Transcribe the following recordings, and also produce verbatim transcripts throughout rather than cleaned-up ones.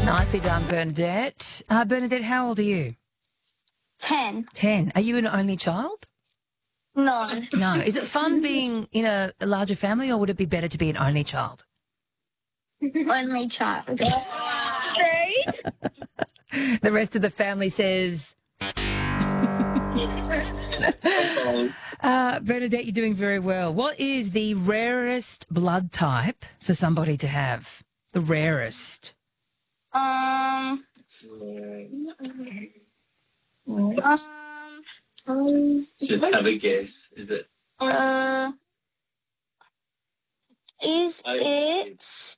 Nicely done, Bernadette. Uh, Bernadette, how old are you? Ten. Ten. Are you an only child? No. No. Is it fun being in a, a larger family, or would it be better to be an only child? Only child. Three. The rest of the family says... uh, Bernadette, you're doing very well. What is the rarest blood type for somebody to have? The rarest. Um. Um. Just have a guess. Is it? Uh. Is it?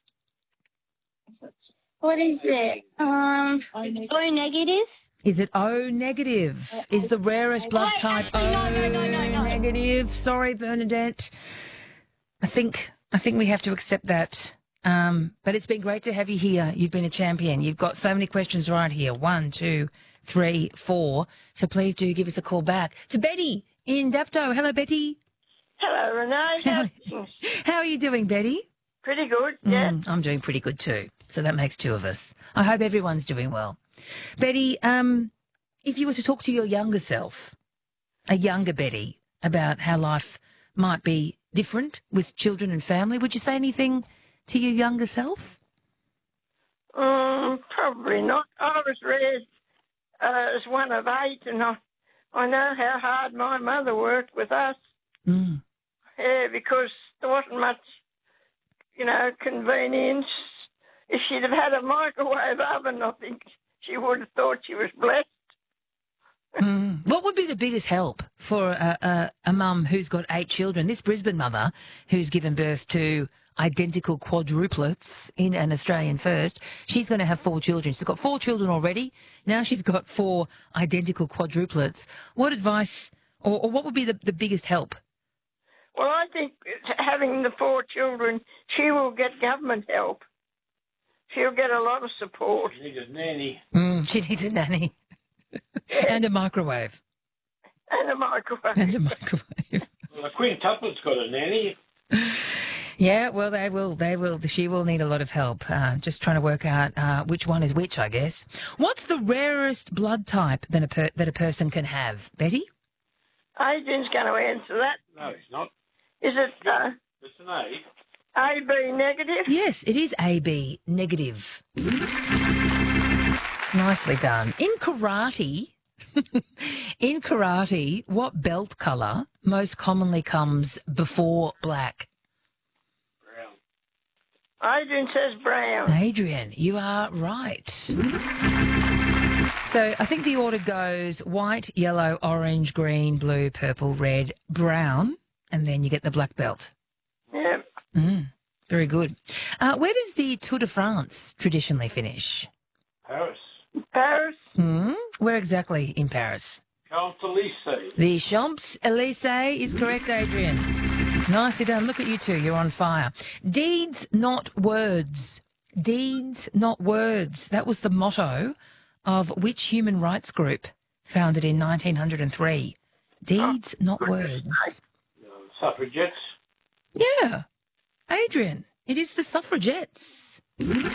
What is it? Um. O negative. Is it O negative? Is the rarest blood Wait, type actually, O no, no, no, no, no. negative? Sorry, Bernadette. I think I think we have to accept that. Um, but it's been great to have you here. You've been a champion. You've got so many questions right here. One, two, three, four. So please do give us a call back to Betty in Dapto. Hello, Betty. Hello, Renee. How, how are you doing, Betty? Pretty good, yeah. Mm, I'm doing pretty good too. So that makes two of us. I hope everyone's doing well. Betty, um, if you were to talk to your younger self, a younger Betty, about how life might be different with children and family, would you say anything to your younger self? Um, probably not. I was raised uh, as one of eight, and I, I know how hard my mother worked with us. Mm. Yeah, because there wasn't much, you know, convenience. If she'd have had a microwave oven, I think she would have thought she was blessed. Mm. What would be the biggest help for a, a, a mum who's got eight children? This Brisbane mother who's given birth to identical quadruplets in an Australian first, she's going to have four children. She's got four children already. Now she's got four identical quadruplets. What advice or, or what would be the, the biggest help? Well, I think having the four children, she will get government help. She'll get a lot of support. She needs a nanny. Mm, she needs a nanny. And a microwave. And a microwave. And a microwave. Well, the quintuplet's got a nanny. Yeah, well, they will. They will. She will need a lot of help. Uh, just trying to work out uh, which one is which, I guess. What's the rarest blood type that a per- that a person can have, Betty? Adrian's going to answer that. No, it's not. Is it uh, It's an A. A B negative? Yes, it is A B negative. Nicely done. In karate, in karate, what belt colour most commonly comes before black? Brown. Adrian says brown. Adrian, you are right. So I think the order goes white, yellow, orange, green, blue, purple, red, brown, and then you get the black belt. Yeah. Mm, very good. Uh, where does the Tour de France traditionally finish? Paris. Paris? Mm, where exactly in Paris? Champs-Élysées. The Champs-Élysées is correct, Adrian. Nicely done. Look at you two. You're on fire. Deeds, not words. Deeds, not words. That was the motto of which human rights group founded in nineteen oh three? Deeds, not words. Uh, suffragettes. Yeah. Adrian, it is the suffragettes.